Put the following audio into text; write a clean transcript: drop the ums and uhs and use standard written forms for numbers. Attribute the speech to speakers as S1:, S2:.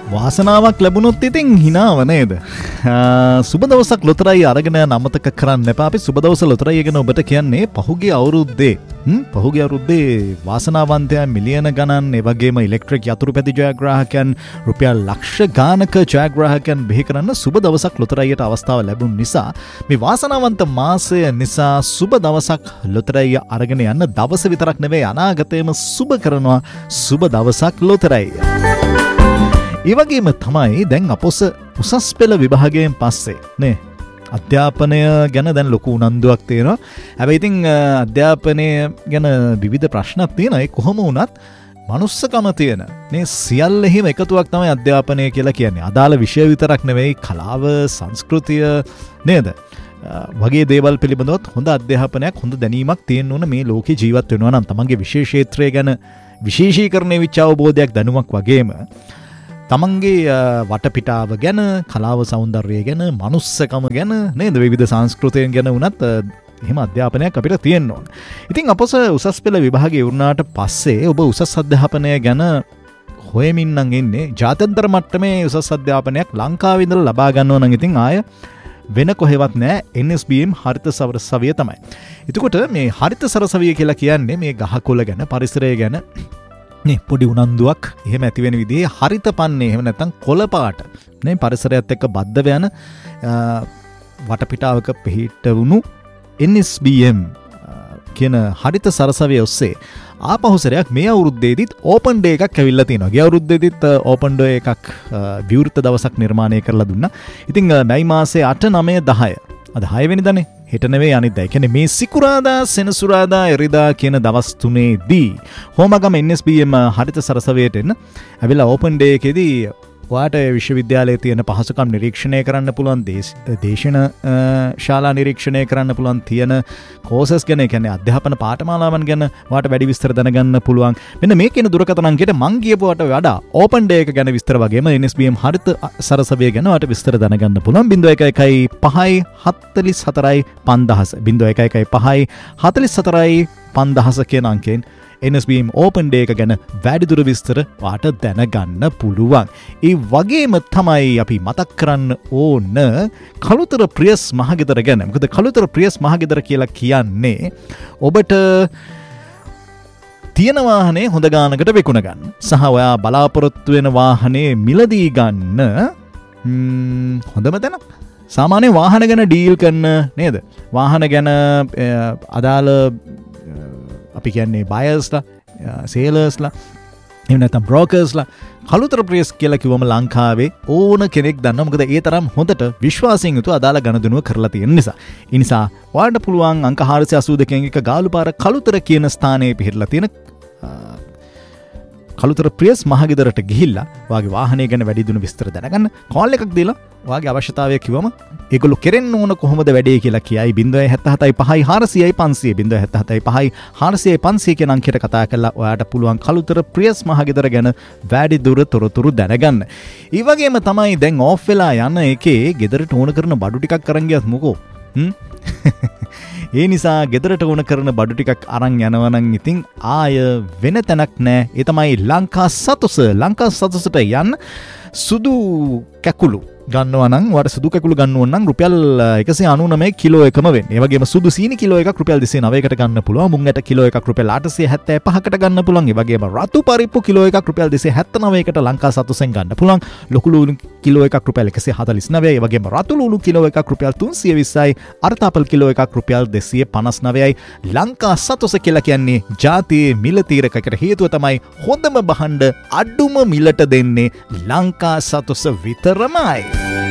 S1: වාසනාවක් ලැබුණොත් ඉතින් හිනාව නේද? සුබ දවසක් ලොතරැයි අරගෙන අමතක කරන්න එපා. අපි සුබ දවස ලොතරැයි ගැන ඔබට කියන්නේ පහුගිය අවුරුද්දේ වාසනාවන්තයන් මිලියන ගණන්, ඒ වගේම ඉලෙක්ට්‍රික් යතුරුපැදි ජයග්‍රාහකයන්, රුපියල් ලක්ෂ ගානක ජයග්‍රාහකයන් බිහි කරන්න සුබ දවසක් ලොතරැයියට අවස්ථාව ලැබුණ නිසා මේ වාසනාවන්ත මාසය නිසා සුබ දවසක් ලොතරැයි අරගෙන යන්න දවස විතරක් නෙවෙයි අනාගතයේම සුබ කරනවා සුබ දවසක් ලොතරැයි. ඒ වගේම තමයි දැන් අපොස උසස් පෙළ විභාගයෙන් පස්සේ නේ අධ්‍යාපනය ගැන දැන් ලොකු උනන්දුවක් තියෙනවා. හැබැයි ඉතින් අධ්‍යාපනය ගැන විවිධ ප්‍රශ්නක් තියෙනවා. ඒ කොහොම වුණත් මනුස්සකම තියෙන මේ සියල්ලෙහිම එකතුවක් තමයි අධ්‍යාපනය කියලා කියන්නේ. අදාළ විෂය විතරක් නෙවෙයි කලාව, සංස්කෘතිය නේද? වගේ දේවල් පිළිබඳවත් හොඳ අධ්‍යාපනයක්, හොඳ දැනීමක් තියෙන්න ඕන මේ ලෝකේ ජීවත් වෙනවා නම්. තමන්ගේ විශේෂ ක්ෂේත්‍රය ගැන විශේෂීකරණය වෙච්ච අවබෝධයක්, දැනුමක් වගේම තමන්ගේ වටපිටාව ගැන, කලාව, සෞන්දර්යය ගැන, මනුස්සකම ගැන නේද, විවිධ සංස්කෘතියන් ගැන වුණත් එහෙම අධ්‍යාපනයක් අපිට තියෙන්න ඕන. ඉතින් අපොස උසස් පෙළ විභාගය වුණාට පස්සේ ඔබ උසස් අධ්‍යාපනය ගැන හොයමින් නම් ඉන්නේ. ජාත්‍යන්තර මට්ටමේ උසස් අධ්‍යාපනයක් ලංකාවේ ඉඳලා ලබා ගන්නවා නම් ඉතින් ආය වෙන කොහෙවත් නෑ, NSBM හරිත සරසවිය තමයි. එතකොට මේ හරිත සරසවිය කියලා කියන්නේ මේ ගහකොළ ගැන, පරිසරය ගැන නේ පොඩි උනන්දුවක් එහෙම ඇති වෙන විදිහේ හරිත පන්නේ, එහෙම නැත්නම් කොළ පාට නේ පරිසරයත් එක්ක බද්ධ වෙන වටපිටාවක පිහිට වුණු NSBM කියන හරිත සරසවිය ඔස්සේ ආපහුසරයක් මේ අවුරුද්දේදීත් ඕපන් ඩේ එකක් ඇවිල්ලා තියෙනවා. ගිය අවුරුද්දේදීත් ඕපන් ඩේ එකක් විවෘත දවසක් නිර්මාණය කරලා දුන්නා. ඉතින් මැයි මාසේ 8, 9, 10 අද 6 වෙනිදානේ. හෙට නෙවෙයි අනිද්දා. ඒ කියන්නේ මේ සිකුරාදා, සෙනසුරාදා, එරිදා කියන දවස් තුනේදී හෝමගම NSBM හරිත සරසවියට එන්න ඇවිල්ලා ඕපන් ඩේ එකේදී ඔයාට විශ්වවිද්‍යාලයේ තියෙන පහසුකම් නිරීක්ෂණය කරන්න පුළුවන්, දේශන ශාලා නිරීක්ෂණය කරන්න පුළුවන්, තියෙන කෝසස් ගැන, ඒ කියන්නේ අධ්‍යාපන පාඨමාලාවන් ගැන ඔයාට වැඩි විස්තර දැනගන්න පුළුවන්. මෙන්න මේ කියන දුරකථන අංකයට මං කියපුවට වඩා ඕපන් ඩේ එක ගැන විස්තර වගේම NSBM හරිත සරසවිය ගැන ඔයාට විස්තර දැනගන්න පුළුවන්. 0115 44 5000 0115 44 5000 කියන අංකයෙන් NSBM ඕපන් ඩේ එක ගැන වැඩිදුර විස්තර වාට දැනගන්න පුළුවන්. ඒ වගේම තමයි අපි මතක් කරන්න ඕන කළුතර ප්‍රියස් මහගෙදර ගැන. මොකද කළුතර ප්‍රියස් මහගෙදර කියලා කියන්නේ ඔබට තියෙන වාහනේ හොඳ ගානකට විකුණ ගන්න සහ ඔයා බලාපොරොත්තු වෙන වාහනේ මිලදී ගන්න හොඳම තැන. සාමාන්‍ය වාහන ගැන ඩීල් කරන නේද? වාහන ගැන අදාළ අපි කියන්නේ බයර්ස්ලා, සේලර්ස්ලා, එහෙම නැත්නම් බ්‍රෝකර්ස්ලා කළුතර ප්‍රියස් කියලා කිව්වම ලංකාවේ ඕන කෙනෙක් දන්නවා. මොකද ඒ තරම් හොඳට විශ්වාසයෙන් යුතුව අදාළ ගණදෙනුව කරලා තියෙන නිසා. ඒ නිසා ඔයාලට පුළුවන් අංක 482 එක ගාලුපාර කළුතර කියන ස්ථානයේ පිහිටලා තියෙන කළුතර ප්‍රියස් මහගෙදරට ගිහිල්ලා ඔයාගේ වාහනය ගැන වැඩි දුණු විස්තර දැනගන්න කෝල් එකක් දීලා ඔයාගේ අවශ්‍යතාවය කිව්වම ඒගොල්ලෝ කෙරෙන්න ඕන කොහොමද වැඩේ කියලා කියයි. 077 5 400 500 077 5 400 500 කියන අංකයට කතා කරලා ඔයාට පුළුවන් කළුතර ප්‍රියස් මහගෙදර ගැන වැඩි දුර තොරතුරු දැනගන්න. ඒ වගේම තමයි දැන් ඕෆ් වෙලා යන එකේ ගෙදරට ඕන කරන බඩු ටිකක් අරන් ගියත් මොකෝ ඒ නිසා ගෙදරට ඕන කරන බඩු ටිකක් අරන් යනවා නම් ඉතින් ආය වෙන තැනක් නෑ. ඒ තමයි ලංකා සතොසට යන්න සුදු කැකුළු ගන්නවා නම් වට සුදු කැකුළු ගන්න ඕන නම් රුපියල් 199 කිලෝ එකම වෙන්නේ. ඒ වගේම සුදු සීනි කිලෝ එකක් රුපියල් 209කට ගන්න පුළුවන්. මුං ඇට කිලෝ එකක් රුපියල් 875කට ගන්න පුළුවන්. ඒ වගේම රතු පරිප්පු කිලෝ එකක් රුපියල් 279කට ලංකා සතුසෙන් ගන්න පුළුවන්. ලොකු ලුණු කිලෝ එකක් රුපියල් 149යි. ඒ වගේම රතු ලුණු කිලෝ එකක් රුපියල් 320යි. අර්ථාපල් කිලෝ එකක් රුපියල් 259යි. ලංකා සතුස කියලා කියන්නේ ජාතියේ මිල තීරකකට හේතුව තමයි හොඳම භාණ්ඩ අඩුම මිලට දෙන්නේ ලංකා සතුස විතරමයි.